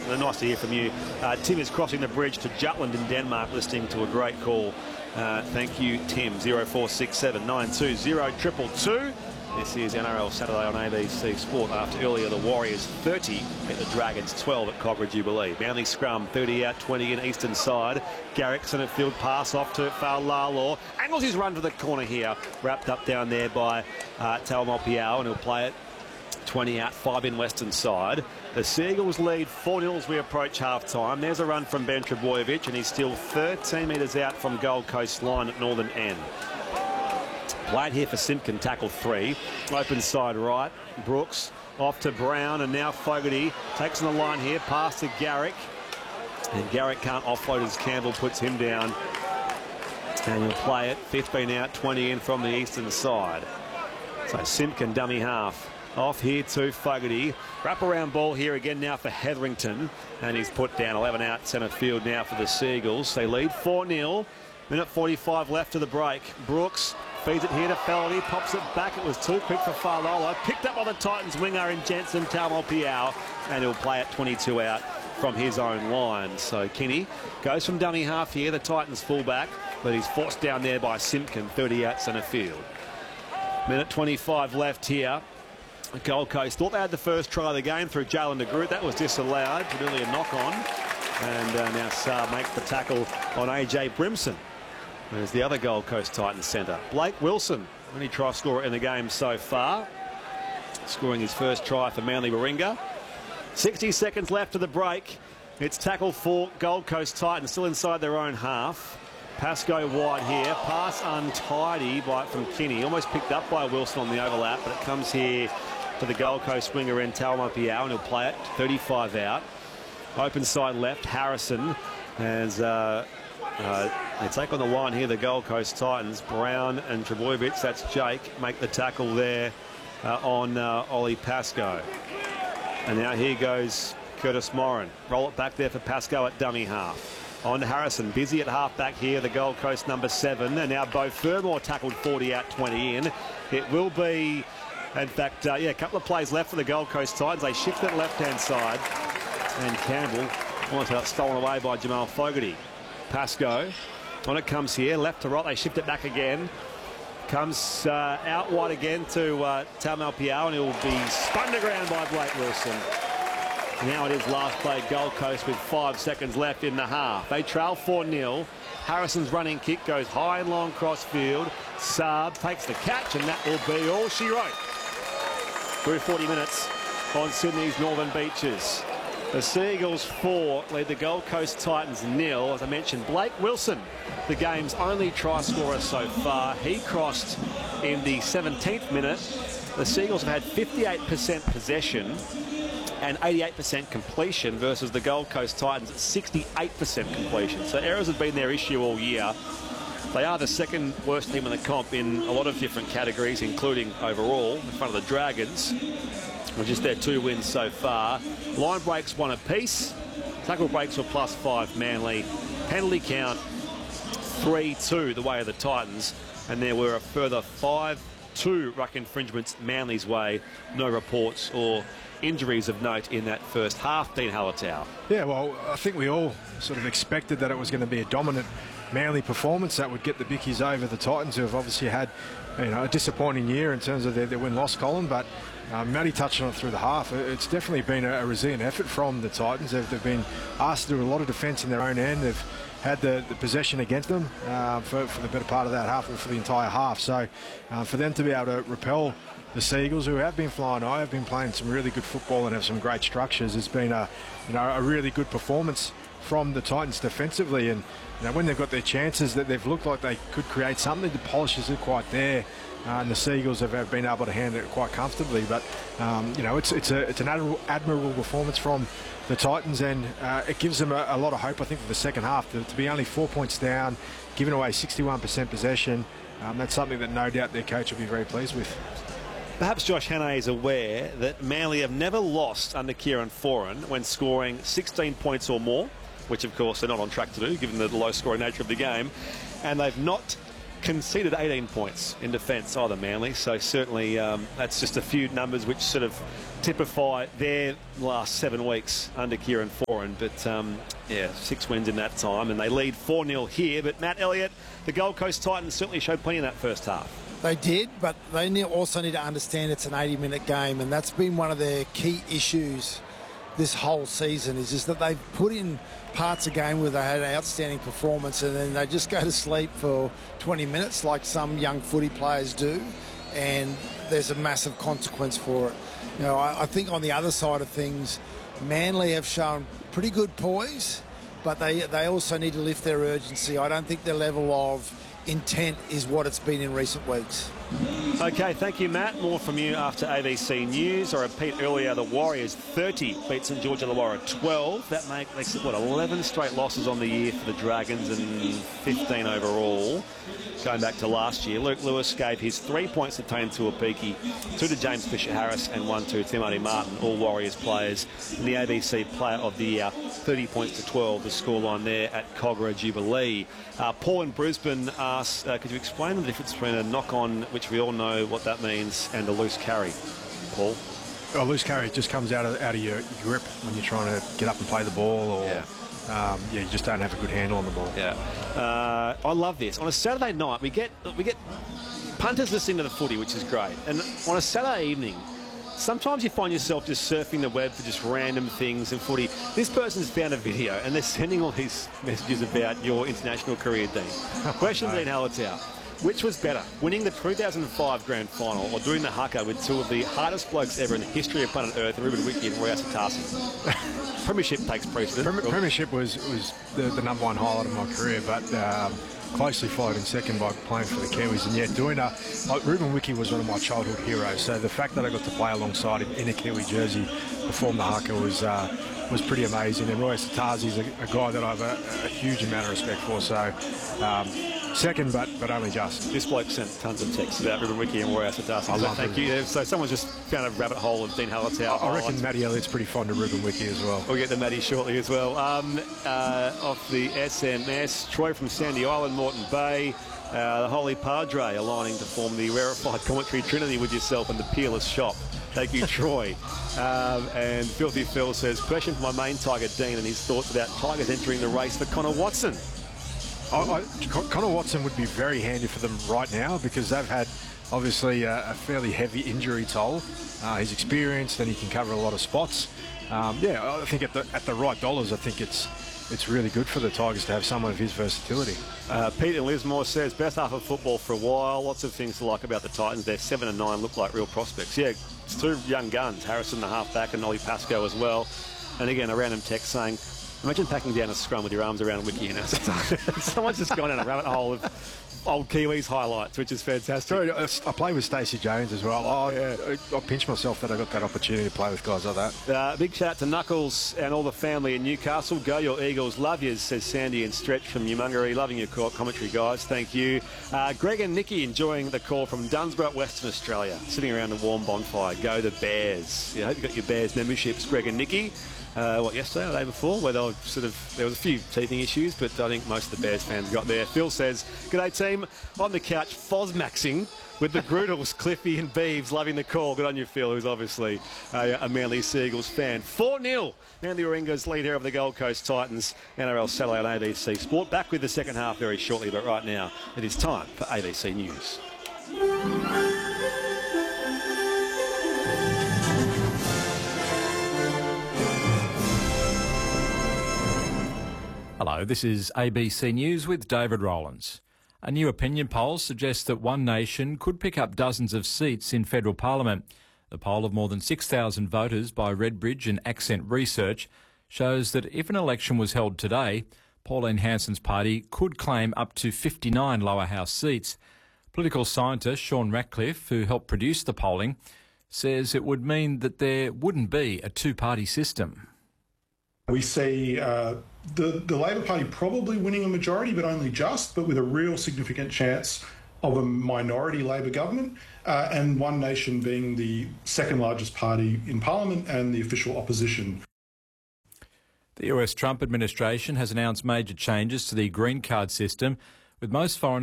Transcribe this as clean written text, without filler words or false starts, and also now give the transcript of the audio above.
Nice to hear from you. Tim is crossing the bridge to Jutland in Denmark, listening to a great call. Thank you, Tim. 0467 920 222. This is NRL Saturday on ABC Sport after earlier the Warriors 30 at the Dragons 12 at Cogra Jubilee. Manly scrum, 30 out, 20 in, eastern side. Garrick centre field pass off to Fa'alalo. Angles his run to the corner here, wrapped up down there by Taumalpau, and he'll play it 20 out, 5 in, western side. The Seagulls lead 4-0 as we approach half-time. There's a run from Ben Trebojevic, and he's still 13 metres out from Gold Coast line at northern end. Played here for Simpkin, tackle 3. Open side right. Brooks off to Brown, and now Fogarty takes on the line here. Pass to Garrick. And Garrick can't offload as Campbell puts him down. And he'll play it 15 out, 20 in from the eastern side. So Simpkin, dummy half. Off here to Fogarty. Wrap-around ball here again now for Hetherington. And he's put down 11 out centre field now for the Seagulls. They lead 4-0. Minute 45 left to the break. Brooks feeds it here to Feldy, pops it back. It was too quick for Fa'alalo. Picked up by the Titans winger in Jensen Taumalpau, and he'll play it 22 out from his own line. So Kenny goes from dummy half here, the Titans fullback, but he's forced down there by Simpkin, 30 out centre field. Minute 25 left here. Gold Coast thought they had the first try of the game through Jalen de Groot. That was disallowed, really a knock-on. And now Saab makes the tackle on AJ Brimson. There's the other Gold Coast Titans centre. Blake Wilson, only try scorer in the game so far, scoring his first try for Manly Warringah. 60 seconds left to the break. It's tackle for Gold Coast Titans, still inside their own half. Pascoe wide here. Pass untidy from Kinney. Almost picked up by Wilson on the overlap, but it comes here to the Gold Coast winger in Taumalpau, and he'll play it 35 out. Open side left, Harrison as they take on the line here, the Gold Coast Titans. Brown and Trebojevic, that's Jake, make the tackle there on Ollie Pascoe. And now here goes Curtis Moran. Roll it back there for Pascoe at dummy half. On to Harrison, busy at half back here, the Gold Coast number 7. And now Beau Fermor tackled 40 out, 20 in. It will be, in fact, a couple of plays left for the Gold Coast Titans. They shift it left-hand side. And Campbell almost got stolen away by Jamal Fogarty. Pascoe, on it comes here, left to right, they shift it back again. Comes out wide again to Taumalpau, and he'll be spun to ground by Blake Wilson. Now it is last play Gold Coast with 5 seconds left in the half. They trail 4-0. Harrison's running kick goes high and long cross field. Saab takes the catch, and that will be all she wrote. Through 40 minutes on Sydney's northern beaches. The Seagulls 4 lead the Gold Coast Titans 0. As I mentioned, Blake Wilson, the game's only try scorer so far. He crossed in the 17th minute. The Seagulls have had 58% possession and 88% completion versus the Gold Coast Titans at 68% completion. So errors have been their issue all year. They are the second worst team in the comp in a lot of different categories, including overall, in front of the Dragons, which is their 2 wins so far. Line breaks 1 apiece. Tackle breaks were +5 Manly. Penalty count 3-2 the way of the Titans. And there were a further 5-2 ruck infringements Manly's way. No reports or injuries of note in that first half. Dean Hallertau. Yeah, well, I think we all sort of expected that it was going to be a dominant Manly performance that would get the Bickies over the Titans, who have obviously had a disappointing year in terms of their win-loss column. But Matty touched on it through the half. It's definitely been a resilient effort from the Titans. They've been asked to do a lot of defence in their own end. They've had the possession against them for the better part of that half, or for the entire half. So for them to be able to repel the Seagulls, who have been flying high, have been playing some really good football and have some great structures, has been a really good performance from the Titans defensively. And when they've got their chances, that they've looked like they could create something, the polish isn't quite there. And the Seagulls have been able to handle it quite comfortably. But it's an admirable performance from the Titans, and it gives them a lot of hope, I think, for the second half. To be only 4 points down, giving away 61% possession, that's something that no doubt their coach will be very pleased with. Perhaps Josh Hannay is aware that Manly have never lost under Kieran Foran when scoring 16 points or more, which of course they're not on track to do given the low scoring nature of the game, and they've not conceded 18 points in defence, either Manly. So certainly that's just a few numbers which sort of typify their last 7 weeks under Kieran Foran. But yeah, 6 wins in that time, and they lead 4-0 here. But Matt Elliott, the Gold Coast Titans certainly showed plenty in that first half. They did, but they also need to understand it's an 80-minute game, and that's been one of their key issues this whole season, is just that they've put in parts of game where they had an outstanding performance and then they just go to sleep for 20 minutes like some young footy players do, and there's a massive consequence for it. You know, I think on the other side of things, Manly have shown pretty good poise, but they also need to lift their urgency. I don't think their level of intent is what it's been in recent weeks. Okay, thank you, Matt. More from you after ABC News. I repeat earlier, the Warriors 30 beat St George Illawarra 12. That makes it, 11 straight losses on the year for the Dragons and 15 overall. Going back to last year, Luke Lewis gave his 3 points to Tane Tuapiki, 2 to James Fisher-Harris and 1 to Timothy Martin, all Warriors players. In the ABC Player of the Year, 30 points to 12, the scoreline there at Cogra Jubilee. Paul in Brisbane asks, could you explain the difference between a knock-on, which we all know what that means, and a loose carry? Paul? A loose carry just comes out of your grip when you're trying to get up and play the ball, or you just don't have a good handle on the ball. Yeah, I love this. On a Saturday night, we get punters listening to the footy, which is great. And on a Saturday evening, sometimes you find yourself just surfing the web for just random things in footy. This person's found a video and they're sending all these messages about your international career, Dean. Question, Dean Hallertau. Which was better, winning the 2005 Grand Final or doing the haka with 2 of the hardest blokes ever in the history of planet Earth, Ruben Wiki and Roy Asotasi? Premiership takes precedent. Premiership was the number 1 highlight of my career, but closely followed in second by playing for the Kiwis. And yet doing Ruben Wiki was one of my childhood heroes, so the fact that I got to play alongside him in a Kiwi jersey, perform the haka, was pretty amazing. And Roy Asotasi is a guy that I have a huge amount of respect for, so second, but only just. This bloke sent tons of texts about Ruben Wiki and Roy Asotasi. I love thank you. So someone's just found a rabbit hole of Dean Hallertau. I reckon Matty Elliott's pretty fond of Ruben Wiki as well. We'll get to Matty shortly as well. Off the SMS, Troy from Sandy Island, Moreton Bay. The Holy Padre aligning to form the rarefied commentary trinity with yourself and the Peerless Shop. Thank you, Troy. And Filthy Phil says, question for my main Tiger, Dean, and his thoughts about Tigers entering the race for Connor Watson. Connor Watson would be very handy for them right now because they've had obviously a fairly heavy injury toll. He's experienced and he can cover a lot of spots. I think at the right dollars, I think it's really good for the Tigers to have someone of his versatility. Peter Lismore says, best half of football for a while. Lots of things to like about the Titans. They're 7 and 9, look like real prospects. Yeah, it's 2 young guns, Harrison the halfback and Ollie Pascoe as well. And again, a random text saying, imagine packing down a scrum with your arms around Wiki and someone's just gone down a rabbit hole of old Kiwis highlights, which is fantastic. I play with Stacey Jones as well. I pinch myself that I got that opportunity to play with guys like that. Big shout out to Knuckles and all the family in Newcastle. Go your Eagles, love yous, says Sandy and Stretch from Newmungaree. Loving your commentary, guys. Thank you. Greg and Nikki enjoying the call from Dunsborough, Western Australia. Sitting around a warm bonfire. Go the Bears. I hope you got your Bears memberships, Greg and Nikki. Yesterday or the day before, where there was a few teething issues, but I think most of the Bears fans got there. Phil says, g'day team, on the couch, Fosmaxing with the Groodles, Cliffy and Beeves, loving the call. Good on you, Phil, who's obviously a Manly Seagulls fan. 4-0, Manly Warringahs lead here over the Gold Coast Titans. NRL Saturday on ABC Sport. Back with the second half very shortly, but right now it is time for ABC News. Hello, this is ABC News with David Rowlands. A new opinion poll suggests that One Nation could pick up dozens of seats in federal parliament. The poll of more than 6,000 voters by Redbridge and Accent Research shows that if an election was held today, Pauline Hanson's party could claim up to 59 lower house seats. Political scientist Sean Ratcliffe, who helped produce the polling, says it would mean that there wouldn't be a two-party system. We see the Labor Party probably winning a majority, but only just, but with a real significant chance of a minority Labor government, and One Nation being the second largest party in Parliament and the official opposition. The US Trump administration has announced major changes to the green card system, with most foreign